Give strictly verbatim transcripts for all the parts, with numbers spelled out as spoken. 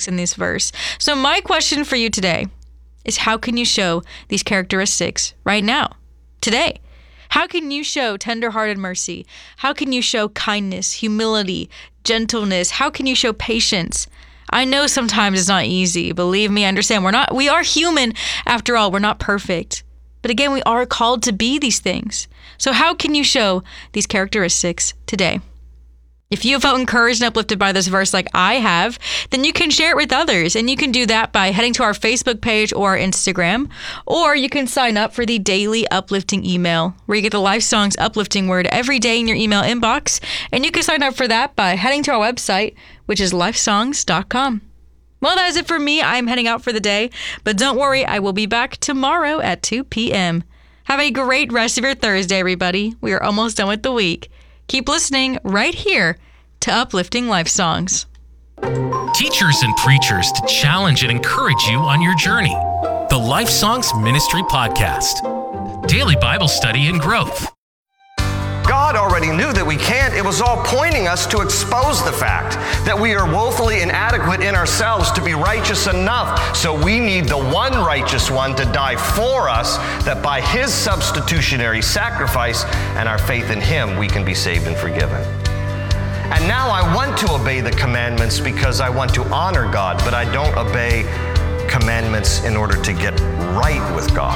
characteristics in this verse. So my question for you today is, how can you show these characteristics right now, today? How can you show tender-hearted mercy? How can you show kindness, humility, gentleness? How can you show patience? I know sometimes it's not easy. Believe me, I understand. We're not, we are human after all. We're not perfect. But again, we are called to be these things. So how can you show these characteristics today? If you felt encouraged and uplifted by this verse like I have, then you can share it with others. And you can do that by heading to our Facebook page or our Instagram. Or you can sign up for the daily uplifting email, where you get the Life Songs uplifting word every day in your email inbox. And you can sign up for that by heading to our website, which is life songs dot com. Well, that is it for me. I'm heading out for the day. But don't worry, I will be back tomorrow at two p.m. Have a great rest of your Thursday, everybody. We are almost done with the week. Keep listening right here to Uplifting Life Songs. Teachers and preachers to challenge and encourage you on your journey. The Life Songs Ministry Podcast. Daily Bible study and growth. God already knew that we can't. It was all pointing us to expose the fact that we are woefully inadequate in ourselves to be righteous enough. So we need the one righteous one to die for us, that by his substitutionary sacrifice and our faith in him, we can be saved and forgiven. And now I want to obey the commandments because I want to honor God, but I don't obey commandments in order to get right with God.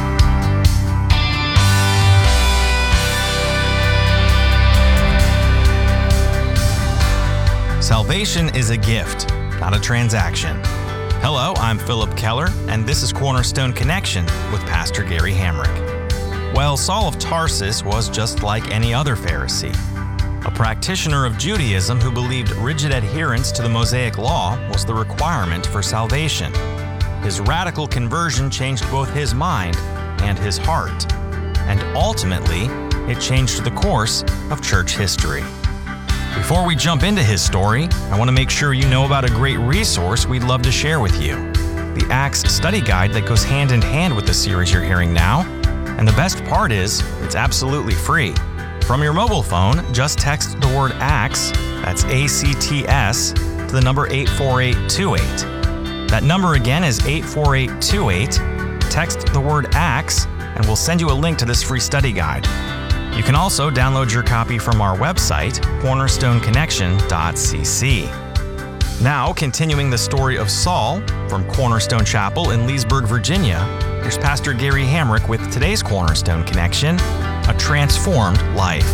Salvation is a gift, not a transaction. Hello, I'm Philip Keller, and this is Cornerstone Connection with Pastor Gary Hamrick. Well, Saul of Tarsus was just like any other Pharisee, a practitioner of Judaism who believed rigid adherence to the Mosaic Law was the requirement for salvation. His radical conversion changed both his mind and his heart, and ultimately, it changed the course of church history. Before we jump into his story, I want to make sure you know about a great resource we'd love to share with you. The Acts study guide that goes hand in hand with the series you're hearing now. And the best part is, it's absolutely free. From your mobile phone, just text the word ACTS, that's A C T S, to the number eight four eight two eight. That number again is eight four eight two eight. Text the word ACTS, and we'll send you a link to this free study guide. You can also download your copy from our website, cornerstone connection dot c c. Now, continuing the story of Saul from Cornerstone Chapel in Leesburg, Virginia, here's Pastor Gary Hamrick with today's Cornerstone Connection, A Transformed Life.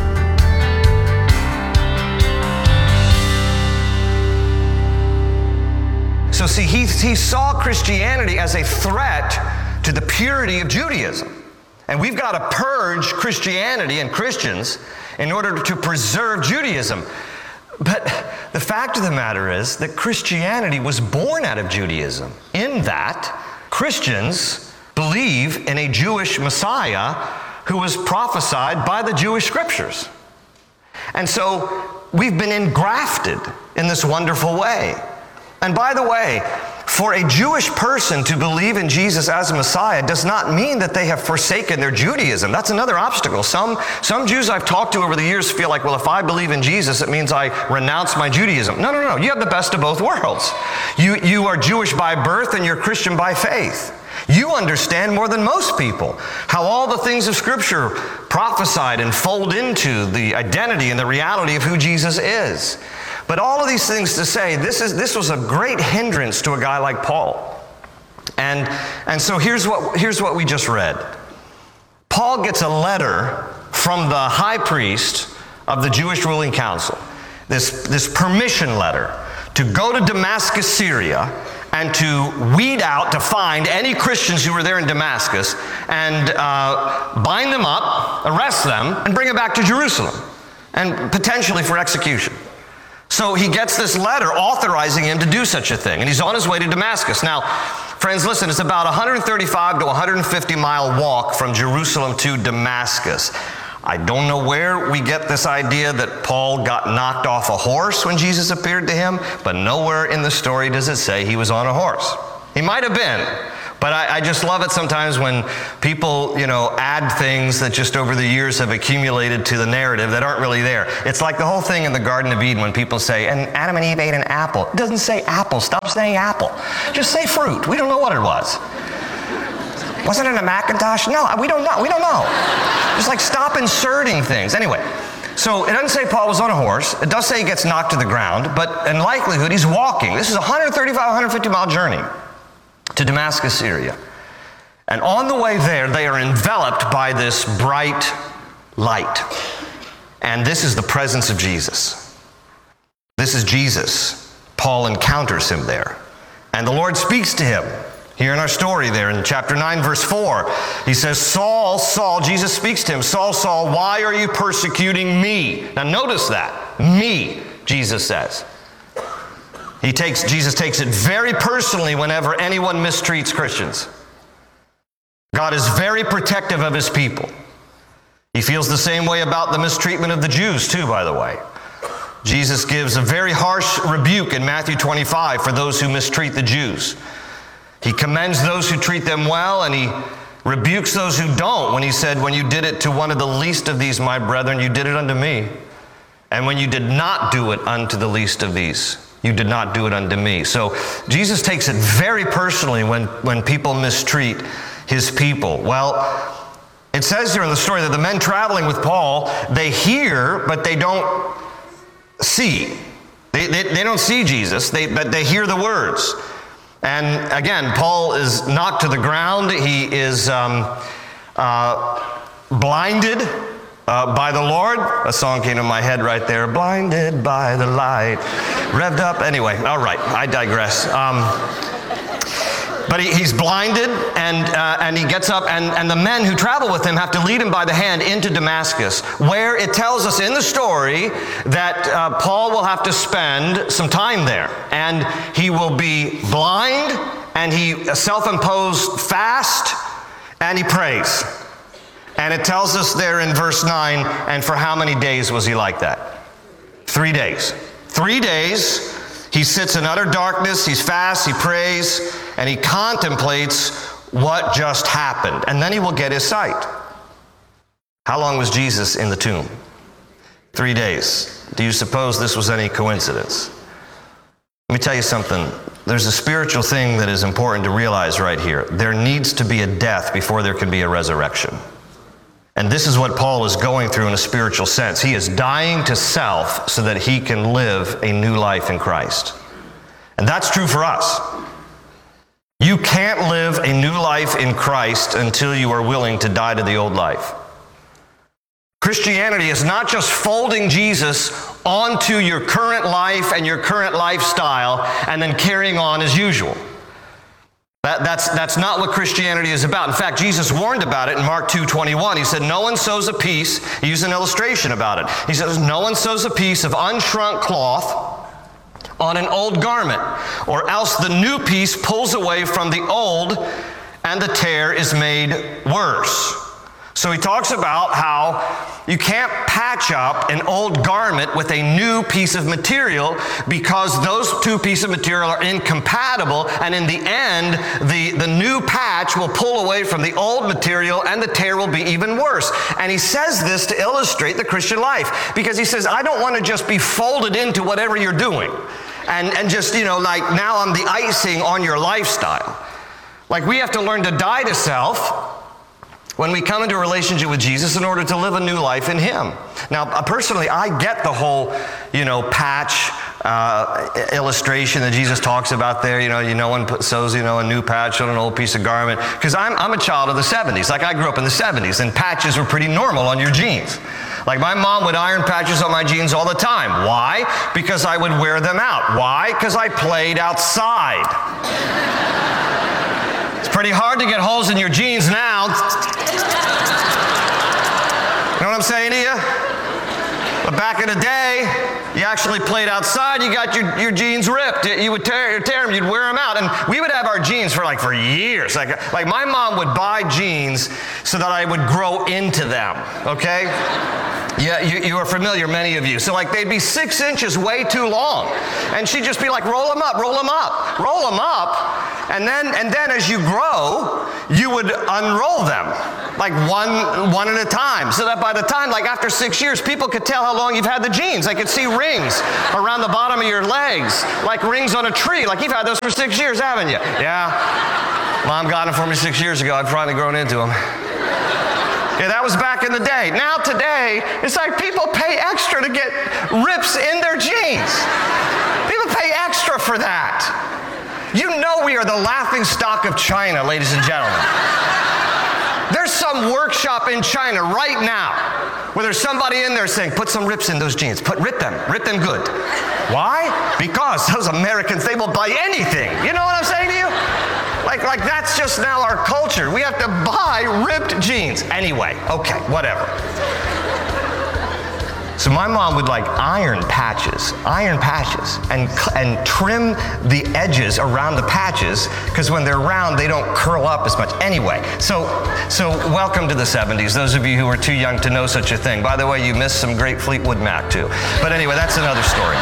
So see, he, he saw Christianity as a threat to the purity of Judaism. And we've got to purge Christianity and Christians in order to preserve Judaism. But the fact of the matter is that Christianity was born out of Judaism, in that Christians believe in a Jewish Messiah who was prophesied by the Jewish scriptures. And so we've been engrafted in this wonderful way. And by the way, for a Jewish person to believe in Jesus as a Messiah does not mean that they have forsaken their Judaism. That's another obstacle. Some, some Jews I've talked to over the years feel like, well, if I believe in Jesus, it means I renounce my Judaism. No, no, no. You have the best of both worlds. You, you are Jewish by birth and you're Christian by faith. You understand more than most people how all the things of Scripture prophesied and fold into the identity and the reality of who Jesus is. But all of these things to say, this is this was a great hindrance to a guy like Paul. And, and so here's what, here's what we just read. Paul gets a letter from the high priest of the Jewish ruling council, this, this permission letter to go to Damascus, Syria, and to weed out, to find any Christians who were there in Damascus and uh, bind them up, arrest them, and bring them back to Jerusalem, and potentially for execution. So he gets this letter authorizing him to do such a thing, and he's on his way to Damascus. Now, friends, listen, it's about one hundred thirty-five to one hundred fifty mile walk from Jerusalem to Damascus. I don't know where we get this idea that Paul got knocked off a horse when Jesus appeared to him, but nowhere in the story does it say he was on a horse. He might have been. But I, I just love it sometimes when people, you know, add things that just over the years have accumulated to the narrative that aren't really there. It's like the whole thing in the Garden of Eden when people say, and Adam and Eve ate an apple. It doesn't say apple. Stop saying apple. Just say fruit. We don't know what it was. Wasn't it a Macintosh? No, we don't know. We don't know. Just like stop inserting things. Anyway, so it doesn't say Paul was on a horse. It does say he gets knocked to the ground, but in likelihood he's walking. This is a one thirty-five, one fifty mile journey to Damascus, Syria. And on the way there, they are enveloped by this bright light. And this is the presence of Jesus. This is Jesus. Paul encounters him there. And the Lord speaks to him. Here in our story there in chapter nine, verse four, he says, Saul, Saul, Jesus speaks to him, Saul, Saul, why are you persecuting me? Now notice that. Me, Jesus says. He takes, Jesus takes it very personally whenever anyone mistreats Christians. God is very protective of his people. He feels the same way about the mistreatment of the Jews too, by the way. Jesus gives a very harsh rebuke in Matthew twenty-five for those who mistreat the Jews. He commends those who treat them well, and he rebukes those who don't when he said, when you did it to one of the least of these, my brethren, you did it unto me. And when you did not do it unto the least of these, you did not do it unto me. So Jesus takes it very personally when, when people mistreat his people. Well, it says here in the story that the men traveling with Paul, they hear, but they don't see. They, they, they don't see Jesus, they, but they hear the words. And again, Paul is knocked to the ground. He is um, uh, blinded uh, by the Lord. A song came to my head right there. Blinded by the light. Revved up. Anyway, all right, I digress. Um, but he, he's blinded, and uh, and he gets up, and, and the men who travel with him have to lead him by the hand into Damascus, where it tells us in the story that uh, Paul will have to spend some time there. And he will be blind, and he self-imposed fast, and he prays. And it tells us there in verse nine, and for how many days was he like that? Three days. Three days. He sits in utter darkness, he's fast, he prays, and he contemplates what just happened. And then he will get his sight. How long was Jesus in the tomb? Three days. Do you suppose this was any coincidence? Let me tell you something. There's a spiritual thing that is important to realize right here. There needs to be a death before there can be a resurrection. And this is what Paul is going through in a spiritual sense. He is dying to self so that he can live a new life in Christ. And that's true for us. You can't live a new life in Christ until you are willing to die to the old life. Christianity is not just folding Jesus onto your current life and your current lifestyle and then carrying on as usual. That, that's, that's not what Christianity is about. In fact, Jesus warned about it in Mark two twenty-one. He said, no one sews a piece, he used an illustration about it. He says, no one sews a piece of unshrunk cloth on an old garment, or else the new piece pulls away from the old, and the tear is made worse. So he talks about how you can't patch up an old garment with a new piece of material because those two pieces of material are incompatible, and in the end, the, the new patch will pull away from the old material and the tear will be even worse. And he says this to illustrate the Christian life, because he says, I don't want to just be folded into whatever you're doing and, and just, you know, like now I'm the icing on your lifestyle. Like we have to learn to die to self when we come into a relationship with Jesus in order to live a new life in him. Now, uh, personally, I get the whole, you know, patch uh, illustration that Jesus talks about there. You know, you no one put, sews, you know, a new patch on an old piece of garment. Because I'm, I'm a child of the seventies. Like, I grew up in the seventies, and patches were pretty normal on your jeans. Like, my mom would iron patches on my jeans all the time. Why? Because I would wear them out. Why? Because I played outside. It's pretty hard to get holes in your jeans now. You know what I'm saying to you? But back in the day, you actually played outside, you got your, your jeans ripped. You would tear, tear them, you'd wear them out. And we would have our jeans for like for years. Like, like my mom would buy jeans so that I would grow into them, okay? Yeah, you, you are familiar, many of you. So like they'd be six inches way too long. And she'd just be like, roll them up, roll them up, roll them up. And then, and then as you grow, you would unroll them, like one, one at a time. So that by the time, like after six years, people could tell how long you've had the jeans. They could see rings around the bottom of your legs, like rings on a tree. Like, you've had those for six years, haven't you? Yeah. Mom got them for me six years ago. I've finally grown into them. Yeah, that was back in the day. Now today, it's like people pay extra to get rips in their jeans. People pay extra for that. You know we are the laughing stock of China, ladies and gentlemen. There's some workshop in China right now where there's somebody in there saying, put some rips in those jeans. Put, rip them, rip them good. Why? Because those Americans, they will buy anything. You know what I'm saying to you? Like, like that's just now our culture. We have to buy ripped jeans. Anyway, okay, whatever. So my mom would like iron patches, iron patches, and, and trim the edges around the patches, because when they're round, they don't curl up as much. Anyway, so, so welcome to the seventies, those of you who are too young to know such a thing. By the way, you missed some great Fleetwood Mac too. But anyway, that's another story.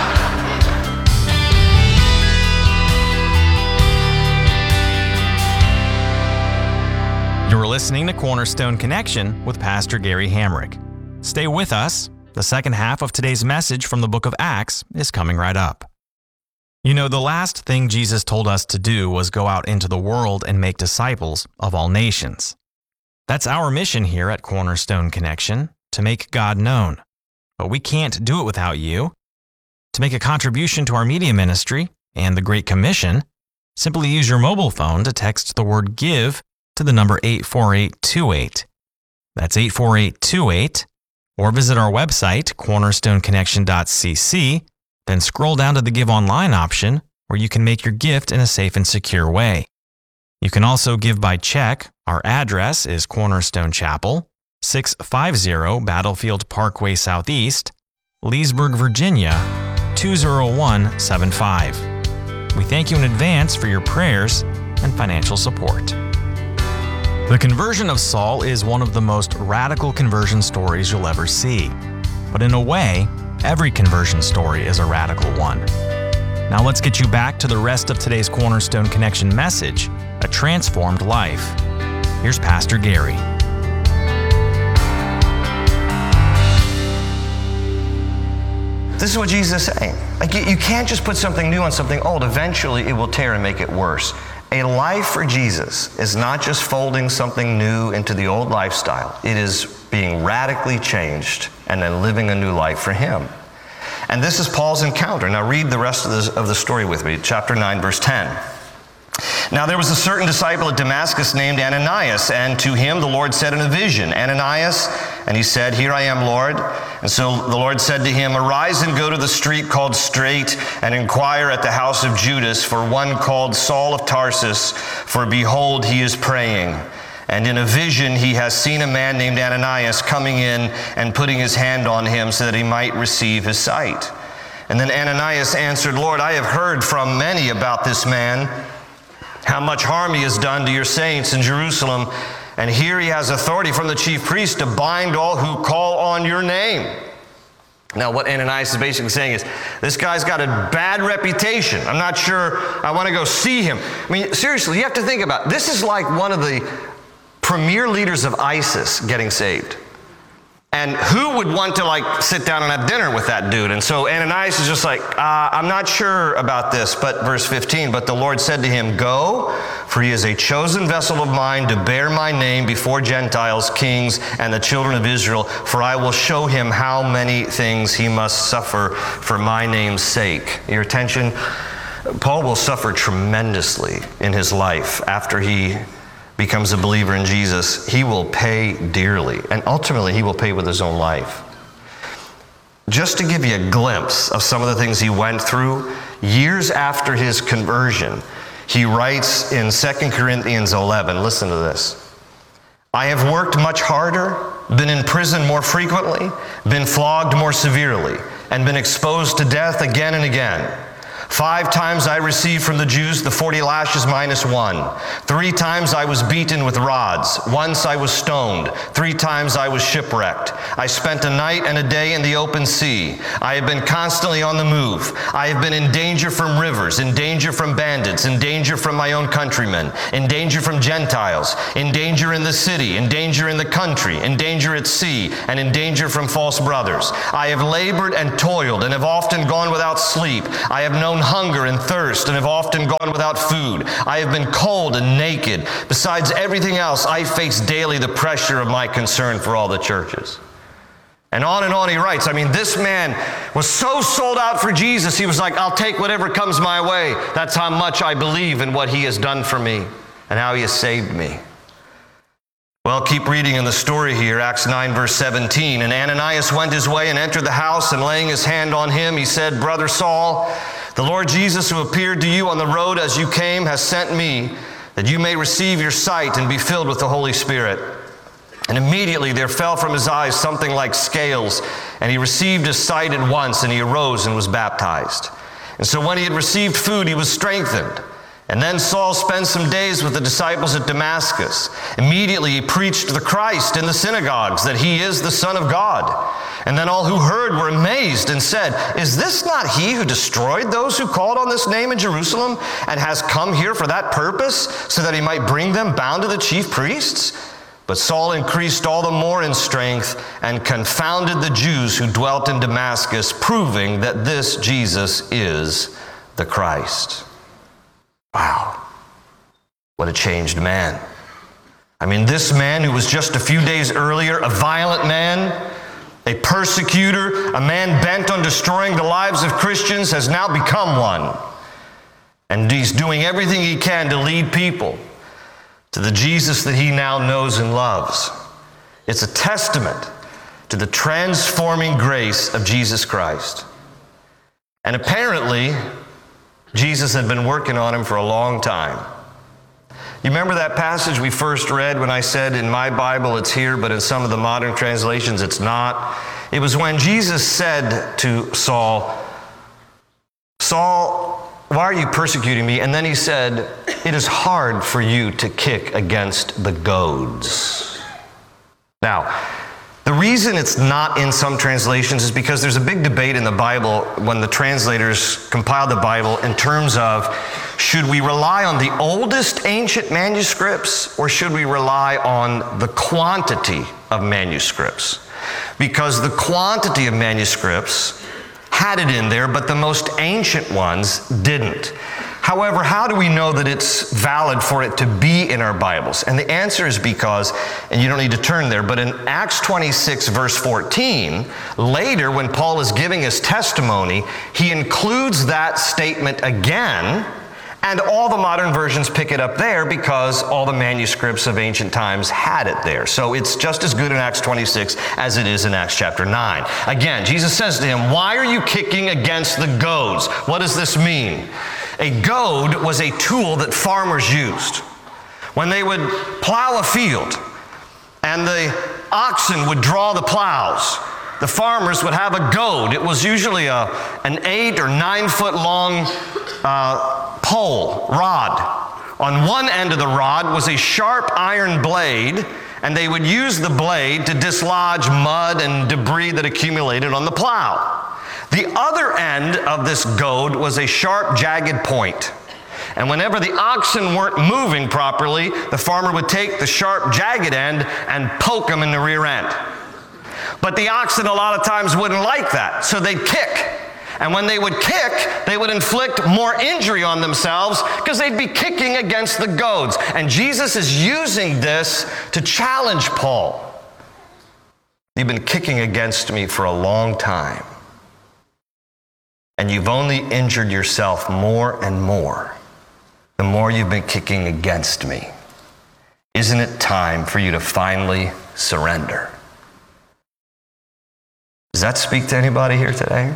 You're listening to Cornerstone Connection with Pastor Gary Hamrick. Stay with us. The second half of today's message from the book of Acts is coming right up. You know, the last thing Jesus told us to do was go out into the world and make disciples of all nations. That's our mission here at Cornerstone Connection, to make God known. But we can't do it without you. To make a contribution to our media ministry and the Great Commission, simply use your mobile phone to text the word GIVE to the number eight four eight two eight. That's eight four eight two eight. Or visit our website, cornerstone connection dot c c, then scroll down to the Give Online option, where you can make your gift in a safe and secure way. You can also give by check. Our address is Cornerstone Chapel, six fifty Battlefield Parkway Southeast, Leesburg, Virginia, two zero one seven five. We thank you in advance for your prayers and financial support. The conversion of Saul is one of the most radical conversion stories you'll ever see. But in a way, every conversion story is a radical one. Now let's get you back to the rest of today's Cornerstone Connection message, A Transformed Life. Here's Pastor Gary. This is what Jesus is saying. Like, you, you can't just put something new on something old. Eventually, it will tear and make it worse. A life for Jesus is not just folding something new into the old lifestyle. It is being radically changed and then living a new life for Him. And this is Paul's encounter. Now read the rest of the, of the story with me. Chapter nine, verse ten. Now there was a certain disciple at Damascus named Ananias, and to him the Lord said in a vision, Ananias, and he said, Here I am, Lord. And so the Lord said to him, Arise and go to the street called Straight, and inquire at the house of Judas for one called Saul of Tarsus, for behold, he is praying. And in a vision he has seen a man named Ananias coming in and putting his hand on him so that he might receive his sight. And then Ananias answered, Lord, I have heard from many about this man, how much harm he has done to your saints in Jerusalem, and here he has authority from the chief priest to bind all who call on your name. Now what Ananias is basically saying is, this guy's got a bad reputation. I'm not sure I want to go see him. I mean, seriously, you have to think about it. This is like one of the premier leaders of ISIS getting saved. And who would want to like sit down and have dinner with that dude? And so Ananias is just like, uh, I'm not sure about this. But verse fifteen, but the Lord said to him, Go, for he is a chosen vessel of mine to bear my name before Gentiles, kings, and the children of Israel. For I will show him how many things he must suffer for my name's sake. Your attention? Paul will suffer tremendously in his life after he becomes a believer in Jesus. He will pay dearly, and ultimately he will pay with his own life. Just to give you a glimpse of some of the things he went through, years after his conversion, he writes in Second Corinthians eleven, listen to this. I have worked much harder, been in prison more frequently, been flogged more severely, and been exposed to death again and again. Five times I received from the Jews the forty lashes minus one. Three times I was beaten with rods. Once I was stoned. Three times I was shipwrecked. I spent a night and a day in the open sea. I have been constantly on the move. I have been in danger from rivers, in danger from bandits, in danger from my own countrymen, in danger from Gentiles, in danger in the city, in danger in the country, in danger at sea, and in danger from false brothers. I have labored and toiled and have often gone without sleep. I have known hunger and thirst and have often gone without food. I have been cold and naked. Besides everything else, I face daily the pressure of my concern for all the churches. And on and on he writes. I mean, this man was so sold out for Jesus, he was like, I'll take whatever comes my way. That's how much I believe in what he has done for me and how he has saved me. Well, keep reading in the story here, Acts nine, verse seventeen. And Ananias went his way and entered the house, and laying his hand on him, he said, Brother Saul, the Lord Jesus, who appeared to you on the road as you came, has sent me, that you may receive your sight and be filled with the Holy Spirit. And immediately there fell from his eyes something like scales, and he received his sight at once, and he arose and was baptized. And so when he had received food, he was strengthened. And then Saul spent some days with the disciples at Damascus. Immediately he preached the Christ in the synagogues, that he is the Son of God. And then all who heard were amazed and said, Is this not he who destroyed those who called on this name in Jerusalem, and has come here for that purpose, so that he might bring them bound to the chief priests? But Saul increased all the more in strength and confounded the Jews who dwelt in Damascus, proving that this Jesus is the Christ. Wow, what a changed man. I mean, this man who was just a few days earlier a violent man, a persecutor, a man bent on destroying the lives of Christians, has now become one. And he's doing everything he can to lead people to the Jesus that he now knows and loves. It's a testament to the transforming grace of Jesus Christ. And apparently, Jesus had been working on him for a long time. You remember that passage we first read when I said in my Bible it's here, but in some of the modern translations it's not? It was when Jesus said to Saul, Saul, why are you persecuting me? And then he said, it is hard for you to kick against the goads. Now, the reason it's not in some translations is because there's a big debate in the Bible when the translators compiled the Bible in terms of, should we rely on the oldest ancient manuscripts or should we rely on the quantity of manuscripts? Because the quantity of manuscripts had it in there, but the most ancient ones didn't. However, how do we know that it's valid for it to be in our Bibles? And the answer is because, and you don't need to turn there, but in Acts twenty-six, verse fourteen, later when Paul is giving his testimony, he includes that statement again, and all the modern versions pick it up there because all the manuscripts of ancient times had it there. So it's just as good in Acts twenty-six as it is in Acts chapter nine. Again, Jesus says to him, why are you kicking against the goads? What does this mean? A goad was a tool that farmers used. When they would plow a field and the oxen would draw the plows, the farmers would have a goad. It was usually a, an eight or nine foot long uh, pole, rod. On one end of the rod was a sharp iron blade, and they would use the blade to dislodge mud and debris that accumulated on the plow. The other end of this goad was a sharp, jagged point. And whenever the oxen weren't moving properly, the farmer would take the sharp, jagged end and poke them in the rear end. But the oxen a lot of times wouldn't like that, so they'd kick. And when they would kick, they would inflict more injury on themselves because they'd be kicking against the goads. And Jesus is using this to challenge Paul. You've been kicking against me for a long time. And you've only injured yourself more and more the more you've been kicking against me. Isn't it time for you to finally surrender? Does that speak to anybody here today?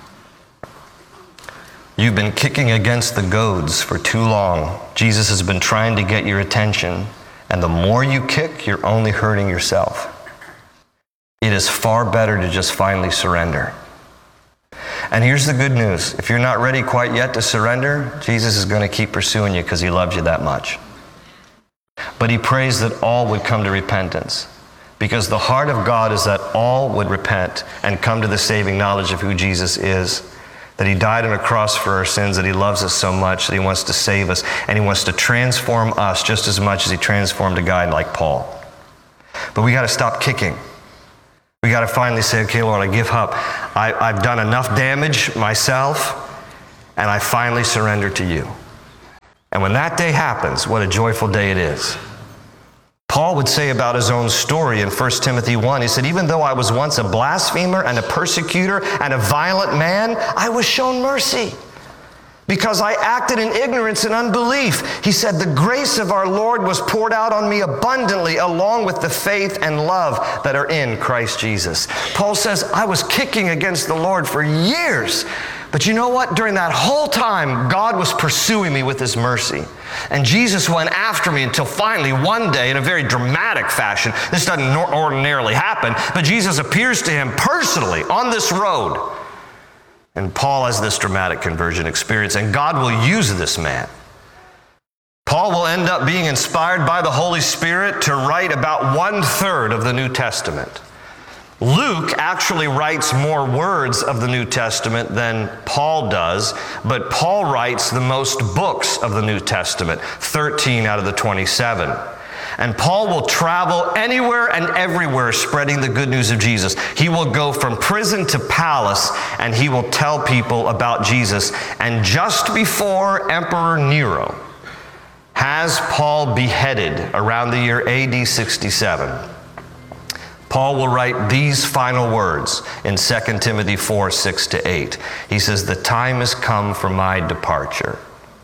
You've been kicking against the goads for too long. Jesus has been trying to get your attention, and the more you kick, you're only hurting yourself. It is far better to just finally surrender. And here's the good news. If you're not ready quite yet to surrender, Jesus is going to keep pursuing you because he loves you that much. But he prays that all would come to repentance, because the heart of God is that all would repent and come to the saving knowledge of who Jesus is, that he died on a cross for our sins, that he loves us so much that he wants to save us, and he wants to transform us just as much as he transformed a guy like Paul. But we got to stop kicking. We got to finally say, okay, Lord, I give up. I, I've done enough damage myself, and I finally surrender to you. And when that day happens, what a joyful day it is. Paul would say about his own story in First Timothy one, he said, even though I was once a blasphemer and a persecutor and a violent man, I was shown mercy because I acted in ignorance and unbelief. He said, the grace of our Lord was poured out on me abundantly, along with the faith and love that are in Christ Jesus. Paul says, I was kicking against the Lord for years. But you know what? During that whole time, God was pursuing me with his mercy. And Jesus went after me until finally one day, in a very dramatic fashion, this doesn't ordinarily happen, but Jesus appears to him personally on this road. And Paul has this dramatic conversion experience, and God will use this man. Paul will end up being inspired by the Holy Spirit to write about one-third of the New Testament. Luke actually writes more words of the New Testament than Paul does, but Paul writes the most books of the New Testament, thirteen out of the twenty-seven. And Paul will travel anywhere and everywhere spreading the good news of Jesus. He will go from prison to palace, and he will tell people about Jesus. And just before Emperor Nero has Paul beheaded around the year A D sixty-seven, Paul will write these final words in Second Timothy four, six to eight. He says, the time has come for my departure.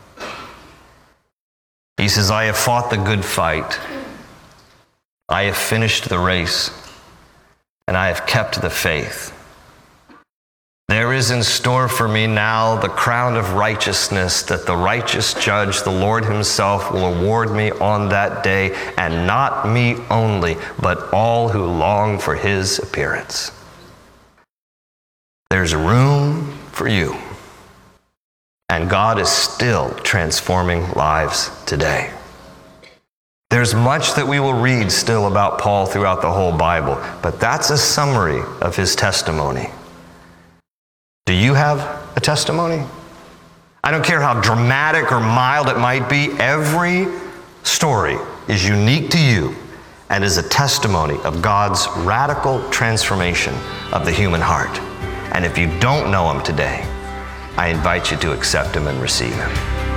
He says, I have fought the good fight. I have finished the race, and I have kept the faith. There is in store for me now the crown of righteousness that the righteous judge, the Lord himself, will award me on that day, and not me only, but all who long for his appearance. There's room for you, and God is still transforming lives today. There's much that we will read still about Paul throughout the whole Bible, but that's a summary of his testimony. Do you have a testimony? I don't care how dramatic or mild it might be, every story is unique to you and is a testimony of God's radical transformation of the human heart. And if you don't know him today, I invite you to accept him and receive him.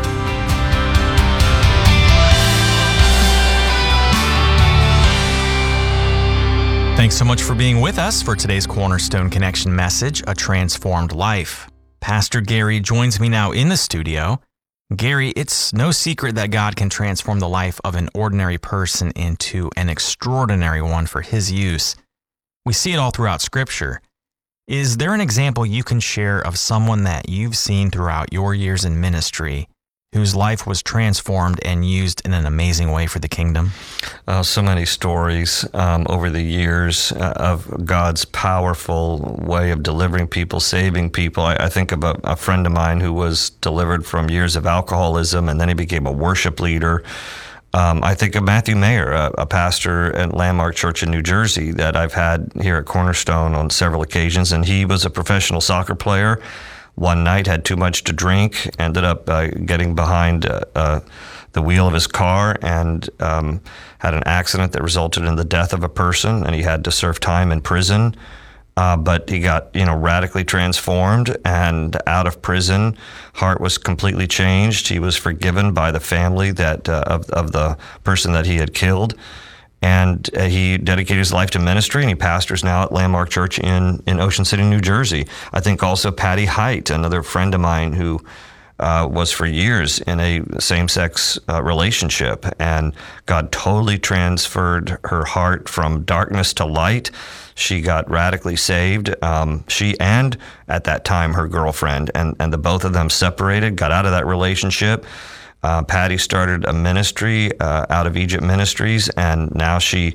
Thanks so much for being with us for today's Cornerstone Connection message, A Transformed Life. Pastor Gary joins me now in the studio. Gary, it's no secret that God can transform the life of an ordinary person into an extraordinary one for his use. We see it all throughout Scripture. Is there an example you can share of someone that you've seen throughout your years in ministry whose life was transformed and used in an amazing way for the kingdom? Uh, so many stories um, over the years uh, of God's powerful way of delivering people, saving people. I, I think of a, a friend of mine who was delivered from years of alcoholism, and then he became a worship leader. Um, I think of Matthew Mayer, a, a pastor at Landmark Church in New Jersey that I've had here at Cornerstone on several occasions, and he was a professional soccer player. One night had too much to drink, ended up uh, getting behind uh, uh, the wheel of his car and um, had an accident that resulted in the death of a person, and he had to serve time in prison. Uh, but he got, you know, radically transformed, and out of prison, heart was completely changed. He was forgiven by the family that uh, of, of the person that he had killed. And uh, he dedicated his life to ministry, and he pastors now at Landmark Church in, in Ocean City, New Jersey. I think also Patty Height, another friend of mine who uh, was for years in a same-sex uh, relationship, and God totally transferred her heart from darkness to light. She got radically saved. Um, she and, at that time, her girlfriend, and, and the both of them separated, got out of that relationship. Uh, Patty started a ministry uh, out of Egypt Ministries, and now she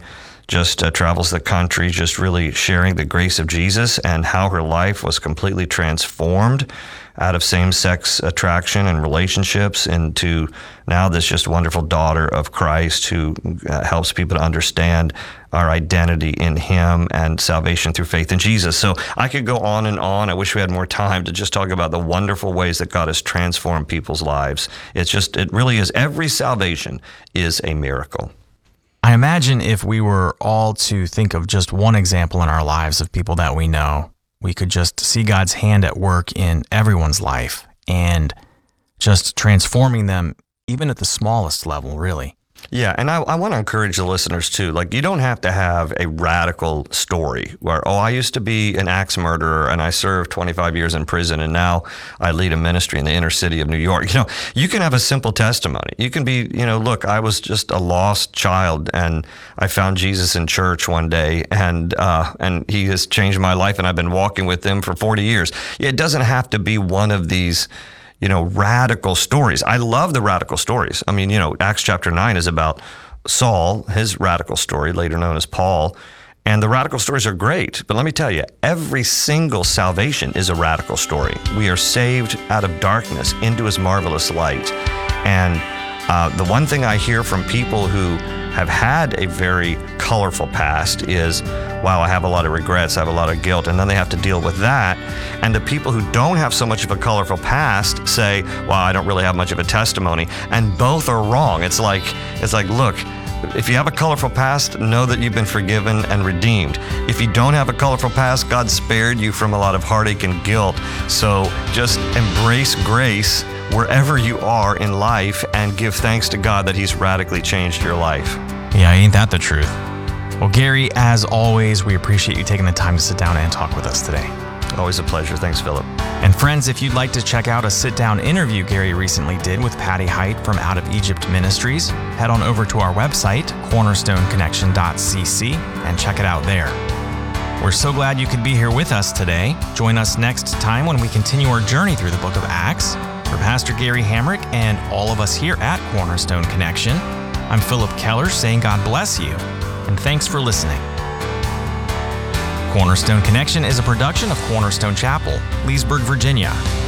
just uh, travels the country, just really sharing the grace of Jesus and how her life was completely transformed out of same-sex attraction and relationships into now this just wonderful daughter of Christ who uh, helps people to understand our identity in Him and salvation through faith in Jesus. So I could go on and on. I wish we had more time to just talk about the wonderful ways that God has transformed people's lives. It's just, it really is, every salvation is a miracle. I imagine if we were all to think of just one example in our lives of people that we know, we could just see God's hand at work in everyone's life and just transforming them even at the smallest level, really. Yeah, and I, I want to encourage the listeners too. Like, you don't have to have a radical story where, oh, I used to be an axe murderer and I served twenty-five years in prison and now I lead a ministry in the inner city of New York. You know, you can have a simple testimony. You can be, you know, look, I was just a lost child and I found Jesus in church one day and uh, and He has changed my life and I've been walking with Him for forty years. It doesn't have to be one of these, you know, radical stories. I love the radical stories. I mean, you know, Acts chapter nine is about Saul, his radical story, later known as Paul, and the radical stories are great. But let me tell you, every single salvation is a radical story. We are saved out of darkness into His marvelous light. And uh, the one thing I hear from people who have had a very colorful past is, wow, I have a lot of regrets, I have a lot of guilt, and then they have to deal with that. And the people who don't have so much of a colorful past say, wow, I don't really have much of a testimony. And both are wrong. It's like, it's like, look, if you have a colorful past, know that you've been forgiven and redeemed. If you don't have a colorful past, God spared you from a lot of heartache and guilt. So just embrace grace wherever you are in life and give thanks to God that He's radically changed your life. Yeah, ain't that the truth? Well, Gary, as always, we appreciate you taking the time to sit down and talk with us today. Always a pleasure. Thanks, Philip. And friends, if you'd like to check out a sit-down interview Gary recently did with Patty Height from Out of Egypt Ministries, head on over to our website, cornerstone connection dot c c, and check it out there. We're so glad you could be here with us today. Join us next time when we continue our journey through the book of Acts. For Pastor Gary Hamrick and all of us here at Cornerstone Connection, I'm Philip Keller saying God bless you, and thanks for listening. Cornerstone Connection is a production of Cornerstone Chapel, Leesburg, Virginia.